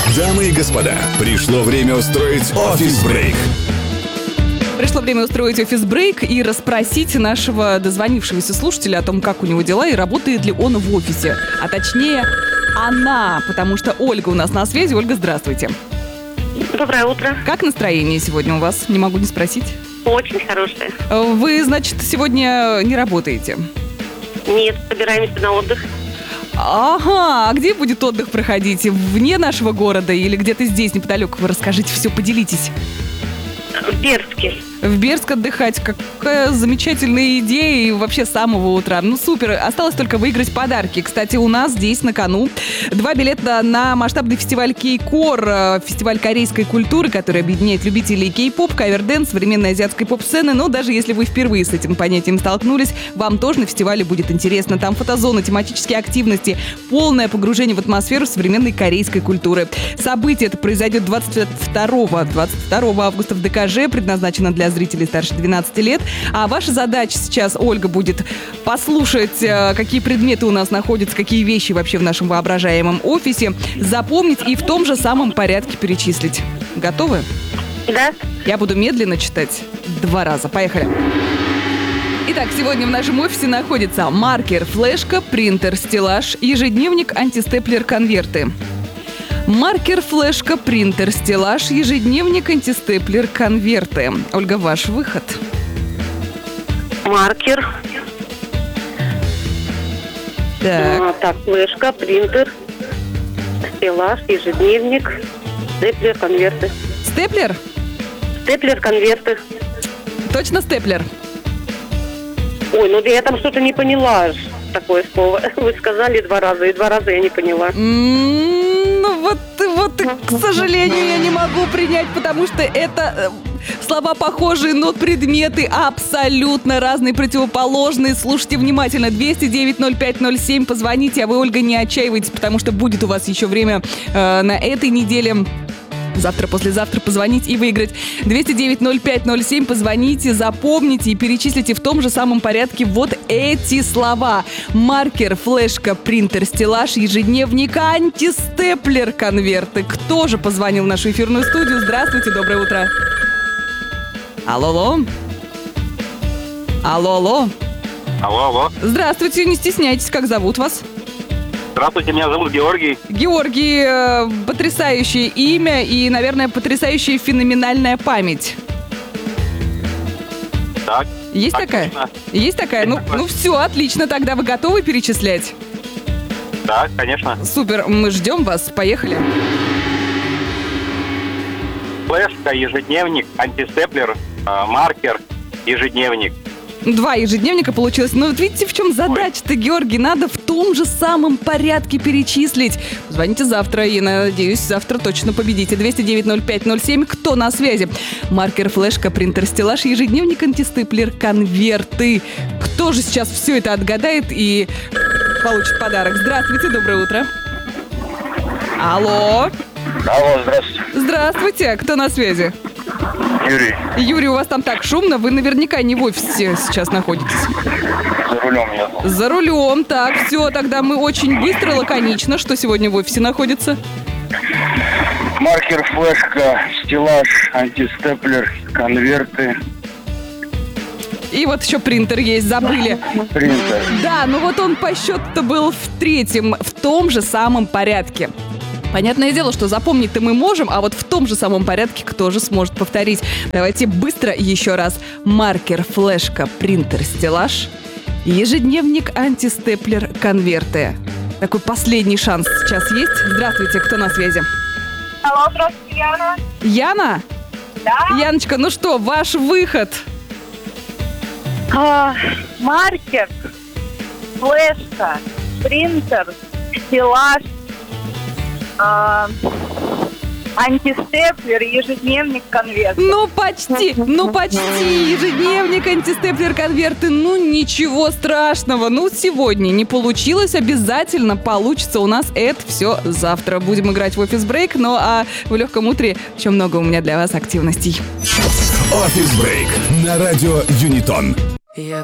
Дамы и господа, пришло время устроить офис-брейк. Пришло время устроить офис-брейк и расспросить нашего дозвонившегося слушателя о том, как у него дела и работает ли он в офисе. А точнее, она, потому что Ольга у нас на связи. Ольга, здравствуйте. Доброе утро. Как настроение сегодня у вас? Не могу не спросить. Очень хорошее. Вы, значит, сегодня не работаете? Нет, собираемся на отдых. Ага, а где будет отдых проходить? Вне нашего города или где-то здесь, неподалеку? Вы расскажите все, поделитесь. В Бердске. В Бердск отдыхать. Какая замечательная идея. И вообще с самого утра. Ну, супер. Осталось только выиграть подарки. Кстати, у нас здесь на кону 2 билета на масштабный фестиваль Кей-Кор. Фестиваль корейской культуры, который объединяет любителей кей-поп, кавер-дэнс, современной азиатской поп-сцены. Но даже если вы впервые с этим понятием столкнулись, вам тоже на фестивале будет интересно. Там фотозоны, тематические активности, полное погружение в атмосферу современной корейской культуры. Событие это произойдет 22 августа в ДКЖ. Предназначено для зрителей старше 12 лет. А ваша задача сейчас, Ольга, будет послушать, какие предметы у нас находятся, какие вещи вообще в нашем воображаемом офисе, запомнить и в том же самом порядке перечислить. Готовы? Да. Я буду медленно читать 2 раза. Поехали. Итак, сегодня в нашем офисе находится маркер, флешка, принтер, стеллаж, ежедневник, антистеплер, конверты. Маркер, флешка, принтер, стеллаж, ежедневник, антистеплер, конверты. Ольга, ваш выход. Маркер. Так. Флешка, принтер, стеллаж, ежедневник, степлер, конверты. Степлер? Степлер, конверты. Точно степлер? Ой, ну я там что-то не поняла. Такое слово. Вы сказали 2 раза, и 2 раза я не поняла. Ну вот, к сожалению, я не могу принять, потому что это слова похожие, но предметы абсолютно разные, противоположные. Слушайте внимательно. 209-05-07. Позвоните, а вы, Ольга, не отчаивайтесь, потому что будет у вас еще время на этой неделе. Завтра, послезавтра позвонить и выиграть. 209-05-07. Позвоните, запомните и перечислите в том же самом порядке вот эти слова. Маркер, флешка, принтер, стеллаж, ежедневник, антистеплер, конверты. Кто же позвонил в нашу эфирную студию? Здравствуйте, доброе утро. Алло. Алло. Здравствуйте, не стесняйтесь, как зовут вас? Здравствуйте, меня зовут Георгий. Георгий, потрясающее имя и, наверное, потрясающая феноменальная память. Так. Есть так такая? Точно. Есть такая? Ну все, отлично. Тогда вы готовы перечислять? Да, конечно. Супер, мы ждем вас. Поехали. Флешка, ежедневник, антистеплер, маркер, ежедневник. 2 ежедневника получилось. Но вот видите, в чем задача-то, Георгий? Надо в том же самом порядке перечислить. Звоните завтра и, надеюсь, завтра точно победите. 209-05-07. Кто на связи? Маркер, флешка, принтер, стеллаж, ежедневник, антистеплер, конверты. Кто же сейчас все это отгадает и получит подарок? Здравствуйте, доброе утро. Алло, Здравствуйте. здравствуйте. Кто на связи? Юрий, Юрий, у вас там так шумно, вы наверняка не в офисе сейчас находитесь. за рулем я. За рулем, так, все, тогда мы очень быстро, лаконично. Что сегодня в офисе находится? Маркер, флешка, стеллаж, антистеплер, конверты, И вот еще принтер есть, забыли. принтер. Да, ну вот он по счету-то был в 3-м, в том же самом порядке. Понятное дело, что запомнить-то мы можем, а вот в том же самом порядке кто же сможет повторить? Давайте быстро еще раз. Маркер, флешка, принтер, стеллаж, ежедневник, антистеплер, конверты. Такой последний шанс сейчас есть. Здравствуйте, кто на связи? Алло, здравствуйте, Яна. Яна? Да. Яночка, ну что, ваш выход? Маркер, флешка, принтер, стеллаж, антистеплер, ежедневник, конверт. Ну почти. Ежедневник, антистеплер, конверты. Ну ничего страшного. Ну сегодня не получилось, обязательно получится у нас это все завтра. Будем играть в офис-брейк, ну а в легком утре еще много у меня для вас активностей. Офис-брейк на радио Юнитон.